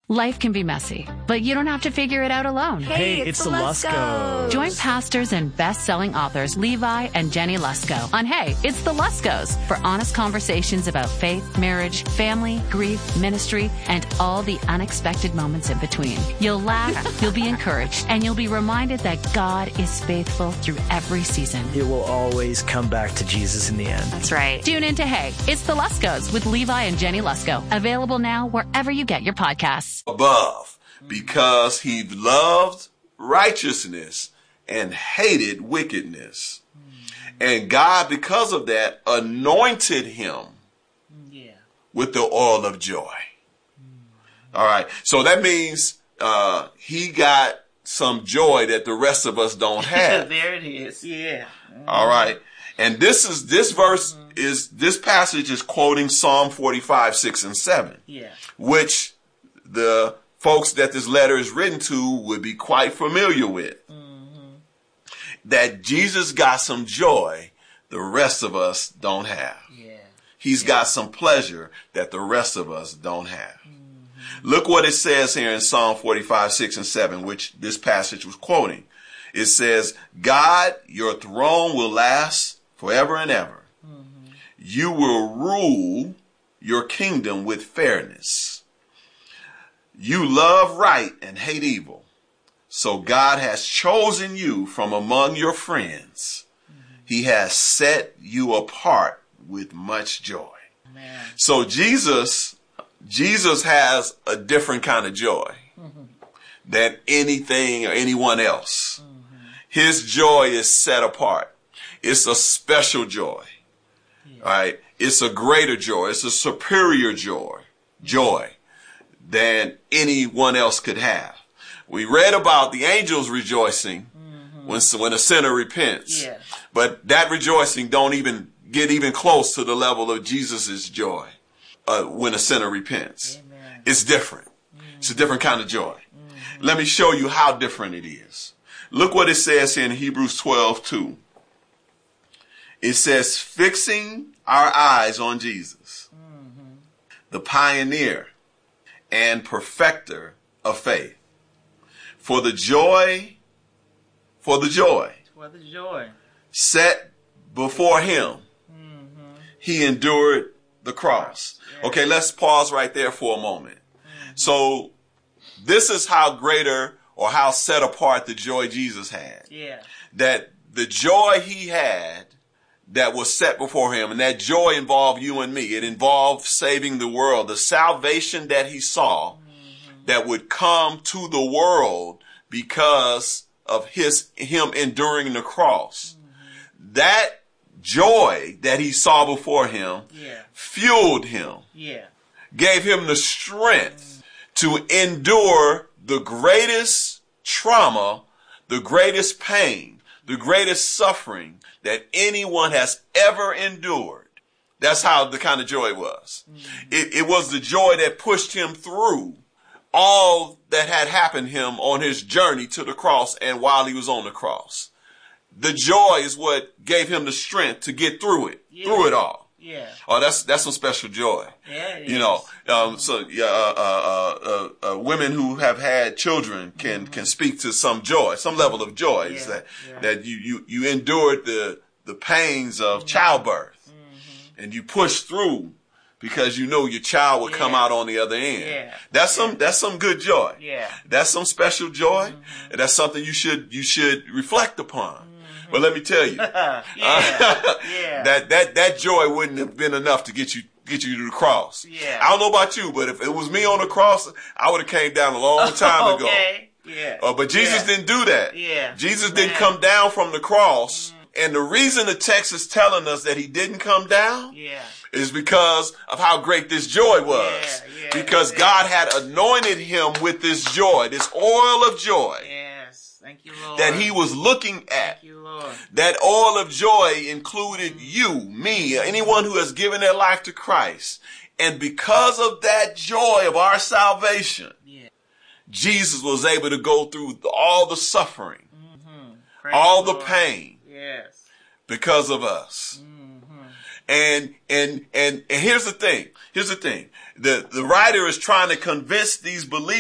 Life can be messy, but you don't have to figure it out alone. Hey, it's the Luskos. Join pastors and best-selling authors Levi and Jenny Lusko on Hey, It's the Luskos for honest conversations about faith, marriage, family, grief, ministry, and all the unexpected moments in between. You'll laugh, you'll be encouraged, and you'll be reminded that God is faithful through every season. It will always come back to Jesus in the end. That's right. Tune in to Hey, It's the Luskos with Levi and Jenny Lusko. Available now wherever you get your podcasts. Above, because he loved righteousness and hated wickedness. And God, because of that, anointed him with the oil of joy. All right. So that means he got some joy that the rest of us don't have. There it is. Yeah. All right. And this passage is quoting Psalm 45, 6 and 7. Yeah. Which the folks that this letter is written to would be quite familiar with. Mm-hmm. That Jesus got some joy the rest of us don't have. Yeah. He's got some pleasure that the rest of us don't have. Mm-hmm. Look what it says here in Psalm 45, 6 and 7, which this passage was quoting. It says, God, your throne will last forever and ever. Mm-hmm. You will rule your kingdom with fairness. You love right and hate evil. So God has chosen you from among your friends. Mm-hmm. He has set you apart with much joy. Man. So Jesus has a different kind of joy than anything or anyone else. Mm-hmm. His joy is set apart. It's a special joy. Yeah. Right? It's a greater joy. It's a superior joy than anyone else could have. We read about the angels rejoicing when a sinner repents. Yeah. But that rejoicing don't even get even close to the level of Jesus' joy when a sinner repents. Amen. It's different. It's a different kind of joy. Let me show you how different it is. Look what it says in Hebrews 12:2. It says, fixing our eyes on Jesus, the pioneer and perfecter of faith. For the joy set before him, he endured the cross. Okay, let's pause right there for a moment. So this is how greater or how set apart the joy Jesus had. Yeah. That the joy he had that was set before him, and that joy involved you and me. It involved saving the world. The salvation that he saw that would come to the world because of him enduring the cross. That joy that he saw before him fueled him, gave him the strength to endure the greatest trauma, the greatest pain, the greatest suffering that anyone has ever endured. That's how the kind of joy it was. It was the joy that pushed him through all that had happened to him on his journey to the cross and while he was on the cross. The joy is what gave him the strength to get through it, through it all. Yeah. Oh, that's some special joy. Yeah, it is. You know, women who have had children can speak to some joy, some level of joy. That you endured the pains of childbirth, and you pushed through because you know your child would come out on the other end. Yeah. That's some good joy. Yeah. That's some special joy, and that's something you should reflect upon. But let me tell you, that joy wouldn't have been enough to get you to the cross. Yeah. I don't know about you, but if it was me on the cross, I would have came down a long time ago. Yeah. But Jesus didn't do that. Yeah. Jesus didn't come down from the cross. And the reason the text is telling us that he didn't come down is because of how great this joy was. Because God had anointed him with this joy, this oil of joy. Thank you, Lord. That he was looking at. Thank you, Lord. That oil of joy included you, me, anyone who has given their life to Christ. And because of that joy of our salvation, Jesus was able to go through all the suffering, all the pain, because of us. And here's the thing. The writer is trying to convince these believers